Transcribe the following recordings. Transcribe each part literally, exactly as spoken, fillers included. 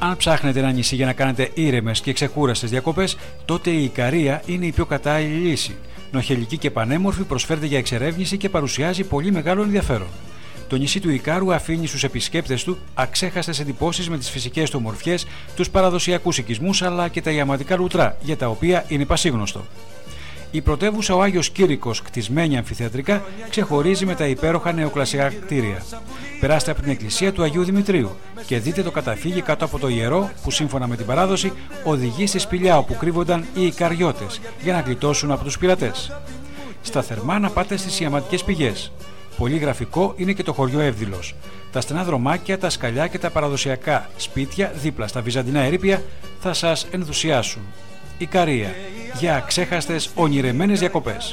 Αν ψάχνετε ένα νησί για να κάνετε ήρεμες και ξεκούραστες διακοπές, τότε η Ικαρία είναι η πιο κατάλληλη λύση. Νοχελική και πανέμορφη, προσφέρεται για εξερεύνηση και παρουσιάζει πολύ μεγάλο ενδιαφέρον. Το νησί του Ικάρου αφήνει στους επισκέπτες του αξέχαστες εντυπώσεις με τις φυσικές του ομορφιές, τους παραδοσιακούς οικισμούς αλλά και τα ιαματικά λουτρά, για τα οποία είναι πασίγνωστο. Η πρωτεύουσα ο Άγιος Κήρυκος, κτισμένη αμφιθεατρικά, ξεχωρίζει με τα υπέροχα νεοκλασικά κτίρια. Περάστε από την εκκλησία του Αγίου Δημητρίου και δείτε το καταφύγι κάτω από το ιερό που σύμφωνα με την παράδοση οδηγεί στη σπηλιά όπου κρύβονταν οι Ικαριώτες για να γλιτώσουν από τους πειρατές. Στα θερμά να πάτε στις ιαματικές πηγές. Πολύ γραφικό είναι και το χωριό Εύδηλος. Τα στενά δρομάκια, τα σκαλιά και τα παραδοσιακά σπίτια δίπλα στα βυζαντινά ερείπια θα σας ενθουσιάσουν. Ικαρία, για αξέχαστες ονειρεμένες διακοπές.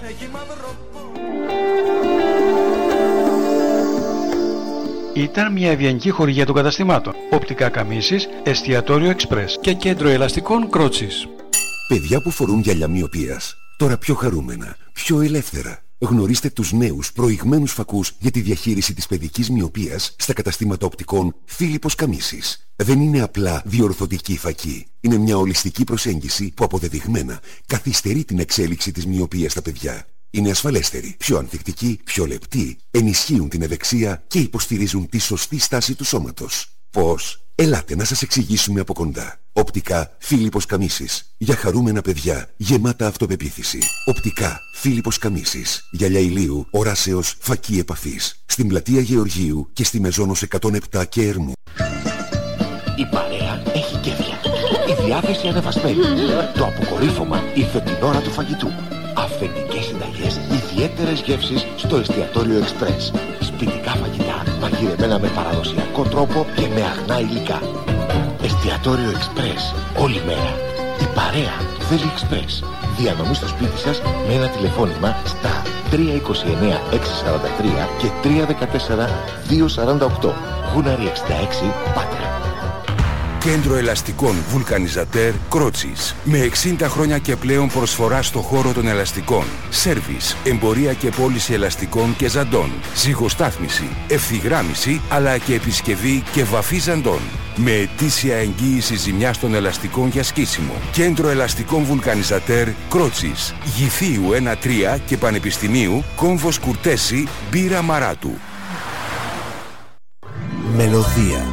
Ήταν μια ευγενική χορηγία των καταστημάτων Οπτικά Καμίσης, Εστιατόριο Εξπρές και Κέντρο Ελαστικών Κρότσης. Παιδιά που φορούν γυαλιά μυοπίας, τώρα πιο χαρούμενα, πιο ελεύθερα. Γνωρίστε τους νέους προηγμένους φακούς για τη διαχείριση της παιδικής μυοπίας στα καταστήματα οπτικών Φίλιππος Καμίσης. Δεν είναι απλά διορθωτική φακή. Είναι μια ολιστική προσέγγιση που αποδεδειγμένα καθυστερεί την εξέλιξη της μυοπίας στα παιδιά. Είναι ασφαλέστερη, πιο ανθεκτική, πιο λεπτή, ενισχύουν την ευεξία και υποστηρίζουν τη σωστή στάση του σώματος. Πώς? Ελάτε να σας εξηγήσουμε από κοντά. Οπτικά Φίλιππος Καμίσης. Για χαρούμενα παιδιά, γεμάτα αυτοπεποίθηση. Οπτικά Φίλιππος Καμίσης. Γυαλιά ηλίου, οράσεως, φακή επαφής. Στην πλατεία Γεωργίου και στη Μεζόνος εκατόν επτά και Ερμού. Η παρέα έχει κέφια. Η διάθεση ανεβασμένη. Το αποκορύφωμα ήρθε την ώρα του φαγητού. Αυθεντικές συνταγές, ιδιαίτερες γεύσεις στο εστιατόριο Εξπρές. Σπιτικά φαγητά, μαγειρεμένα με παραδοσιακό τρόπο και με αγνά υλικά. Εστιατόριο Εξπρές, όλη μέρα. Η παρέα θέλει Εξπρές. Διανομή στο σπίτι σας με ένα τηλεφώνημα στα τρία είκοσι εννέα έξι σαράντα τρία και τρία δεκατέσσερα δύο σαράντα οκτώ. Γούναρη εξήντα έξι, Πάτρα. Κέντρο Ελαστικών Βουλκανιζατέρ Κρότσης. Με εξήντα χρόνια και πλέον προσφορά στο χώρο των ελαστικών. Σέρβις, εμπορία και πώληση ελαστικών και ζαντών. Ζυγοστάθμιση, ευθυγράμμιση αλλά και επισκευή και βαφή ζαντών. Με ετήσια εγγύηση ζημιάς των ελαστικών για σκίσιμο. Κέντρο Ελαστικών Βουλκανιζατέρ Κρότσης. Γυθίου ένα τρία και Πανεπιστημίου Κόμβος Κουρτέση Μπύρα Μαράτου. Μελωδία.